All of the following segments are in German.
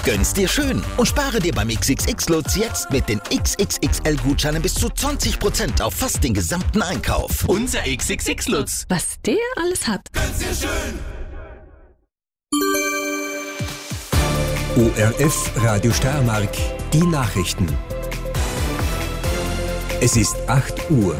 Gönn's dir schön und spare dir beim XXX-Lutz jetzt mit den XXXL-Gutscheinen bis zu 20% auf fast den gesamten Einkauf. Unser XXX-Lutz. Was der alles hat. Gönn's dir schön. ORF Radio Steiermark, die Nachrichten. Es ist 8 Uhr.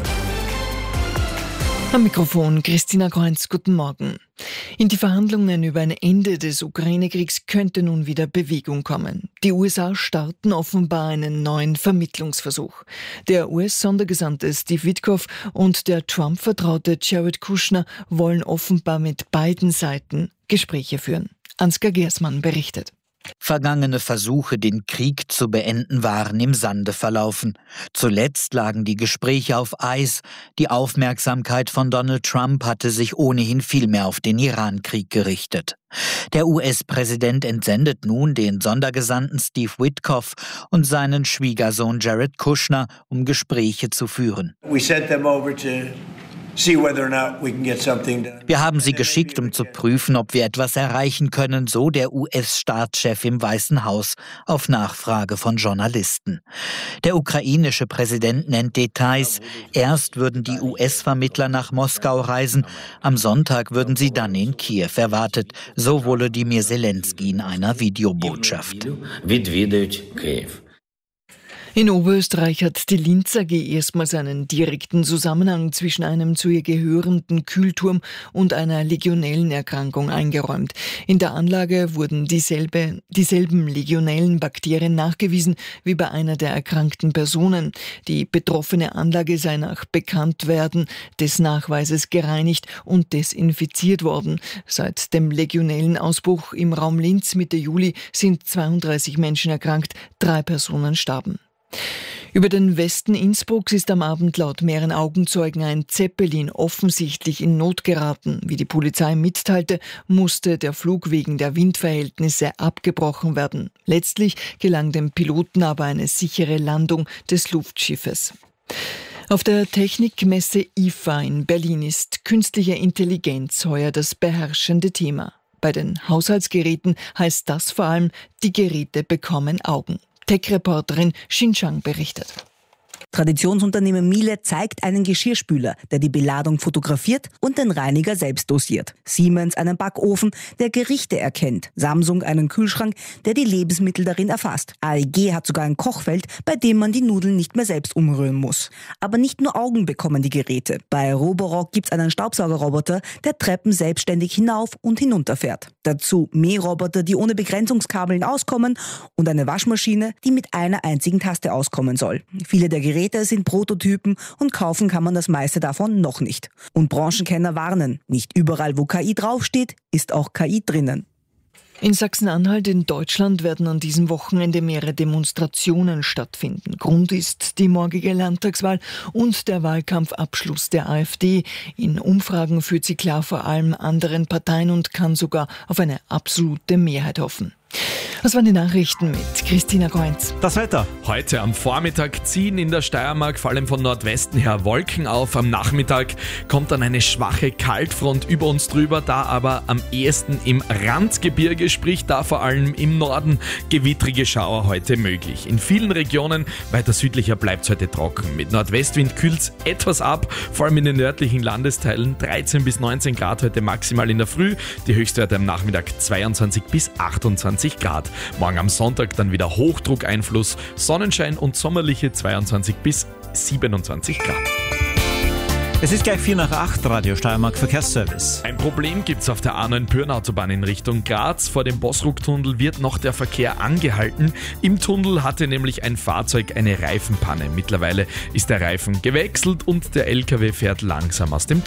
Am Mikrofon Christina Kreuz, guten Morgen. In die Verhandlungen über ein Ende des Ukraine-Kriegs könnte nun wieder Bewegung kommen. Die USA starten offenbar einen neuen Vermittlungsversuch. Der US-Sondergesandte Steve Witkoff und der Trump-Vertraute Jared Kushner wollen offenbar mit beiden Seiten Gespräche führen. Ansgar Gersmann berichtet. Vergangene Versuche, den Krieg zu beenden, waren im Sande verlaufen. Zuletzt lagen die Gespräche auf Eis. Die Aufmerksamkeit von Donald Trump hatte sich ohnehin viel mehr auf den Iran-Krieg gerichtet. Der US-Präsident entsendet nun den Sondergesandten Steve Witkoff und seinen Schwiegersohn Jared Kushner, um Gespräche zu führen. Wir haben sie geschickt, um zu prüfen, ob wir etwas erreichen können, so der US-Staatschef im Weißen Haus auf Nachfrage von Journalisten. Der ukrainische Präsident nennt Details. Erst würden die US-Vermittler nach Moskau reisen, am Sonntag würden sie dann in Kiew erwartet, so Volodymyr Zelensky in einer Videobotschaft. In Oberösterreich hat die Linz AG erstmals einen direkten Zusammenhang zwischen einem zu ihr gehörenden Kühlturm und einer Legionellenerkrankung eingeräumt. In der Anlage wurden dieselben Legionellenbakterien nachgewiesen wie bei einer der erkrankten Personen. Die betroffene Anlage sei nach Bekanntwerden des Nachweises gereinigt und desinfiziert worden. Seit dem Legionellenausbruch im Raum Linz Mitte Juli sind 32 Menschen erkrankt, 3 Personen starben. Über den Westen Innsbrucks ist am Abend laut mehreren Augenzeugen ein Zeppelin offensichtlich in Not geraten. Wie die Polizei mitteilte, musste der Flug wegen der Windverhältnisse abgebrochen werden. Letztlich gelang dem Piloten aber eine sichere Landung des Luftschiffes. Auf der Technikmesse IFA in Berlin ist künstliche Intelligenz heuer das beherrschende Thema. Bei den Haushaltsgeräten heißt das vor allem, die Geräte bekommen Augen. Tech-Reporterin Xin Chang berichtet. Traditionsunternehmen Miele zeigt einen Geschirrspüler, der die Beladung fotografiert und den Reiniger selbst dosiert. Siemens einen Backofen, der Gerichte erkennt. Samsung einen Kühlschrank, der die Lebensmittel darin erfasst. AEG hat sogar ein Kochfeld, bei dem man die Nudeln nicht mehr selbst umrühren muss. Aber nicht nur Augen bekommen die Geräte. Bei Roborock gibt's einen Staubsaugerroboter, der Treppen selbstständig hinauf und hinunter fährt. Dazu Mähroboter, die ohne Begrenzungskabeln auskommen und eine Waschmaschine, die mit einer einzigen Taste auskommen soll. Viele der Geräte sind Prototypen und kaufen kann man das meiste davon noch nicht. Und Branchenkenner warnen, nicht überall, wo KI draufsteht, ist auch KI drinnen. In Sachsen-Anhalt in Deutschland werden an diesem Wochenende mehrere Demonstrationen stattfinden. Grund ist die morgige Landtagswahl und der Wahlkampfabschluss der AfD. In Umfragen führt sie klar vor allem anderen Parteien und kann sogar auf eine absolute Mehrheit hoffen. Das waren die Nachrichten mit Christina Kreuz. Das Wetter. Heute am Vormittag ziehen in der Steiermark vor allem von Nordwesten her Wolken auf. Am Nachmittag kommt dann eine schwache Kaltfront über uns drüber, da aber am ehesten im Randgebirge, sprich da vor allem im Norden, gewittrige Schauer heute möglich. In vielen Regionen weiter südlicher bleibt es heute trocken. Mit Nordwestwind kühlt es etwas ab, vor allem in den nördlichen Landesteilen. 13 bis 19 Grad heute maximal in der Früh, die Höchstwerte am Nachmittag 22 bis 28 Grad. Morgen am Sonntag dann wieder Hochdruckeinfluss, Sonnenschein und sommerliche 22 bis 27 Grad. Es ist gleich 7:04, Radio Steiermark Verkehrsservice. Ein Problem gibt's auf der A9-Pürnautobahn in Richtung Graz. Vor dem Bosruck-Tunnel wird noch der Verkehr angehalten. Im Tunnel hatte nämlich ein Fahrzeug eine Reifenpanne. Mittlerweile ist der Reifen gewechselt und der LKW fährt langsam aus dem Tunnel.